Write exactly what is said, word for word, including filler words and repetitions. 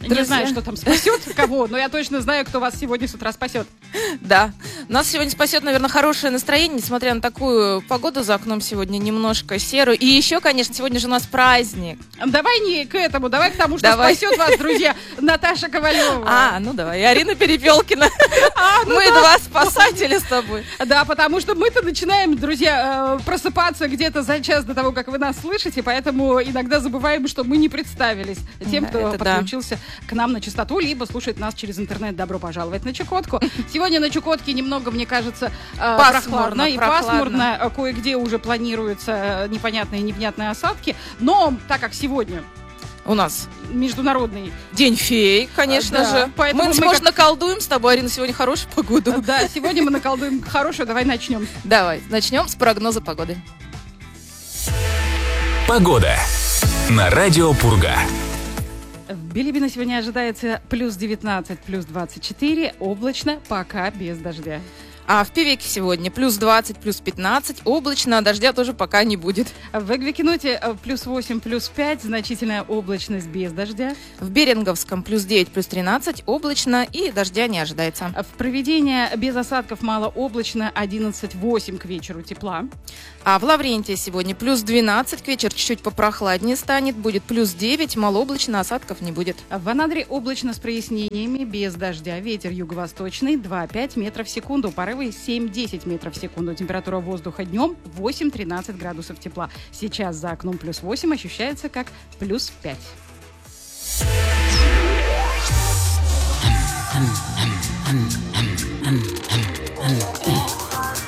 Друзья. Не знаю, что там спасет кого, но я точно знаю, кто вас сегодня с утра спасет. Да. Нас сегодня спасет, наверное, хорошее настроение, несмотря на такую погоду за окном сегодня немножко серую. И еще, конечно, сегодня же у нас праздник. Давай не к этому, давай к тому, что Давай. спасет вас, друзья, Наташа Ковалева. А, ну давай. И Арина Перепелкина. А, ну Мы да. два спасателя с тобой. Да, потому что мы-то начинаем, друзья, э, просыпаться где-то за час до того, как вы нас слышите, поэтому иногда забываем, что мы не представились тем, Да, кто это да. подключился к нам на частоту, либо слушает нас через интернет. Добро пожаловать на Чукотку. Сегодня на Чукотке немного, мне кажется, э, Пасмурно, прохладно и прохладно. пасмурно. Э, Кое-где уже планируются непонятные, невнятные осадки. Но так как сегодня У нас международный... День фей, конечно Да, же. поэтому Мы, мы может, как- наколдуем с тобой, Арина, сегодня хорошую погоду. Да, сегодня мы наколдуем хорошую. Давай начнем. Давай, начнем с прогноза погоды. Погода на радио Пурга. В Билибино сегодня ожидается плюс девятнадцать, плюс двадцать четыре, облачно, пока без дождя. А в Певеке сегодня плюс двадцать, плюс пятнадцать, облачно, а дождя тоже пока не будет. В Эгвикинуте э, плюс восемь, плюс пять, значительная облачность без дождя. В Беринговском плюс девять, плюс тринадцать, облачно и дождя не ожидается. В Провидении без осадков малооблачно, одиннадцать восемь к вечеру тепла. А в Лаврентии сегодня плюс двенадцать, к вечеру чуть-чуть попрохладнее станет, будет плюс девять, малооблачно, осадков не будет. В Анадыре облачно с прояснениями, без дождя. Ветер юго-восточный, два-пять метров в секунду, порывы семь-десять метров в секунду. Температура воздуха днем восемь-тринадцать градусов тепла. Сейчас за окном плюс восемь, ощущается как плюс пять. Hum, hum, hum.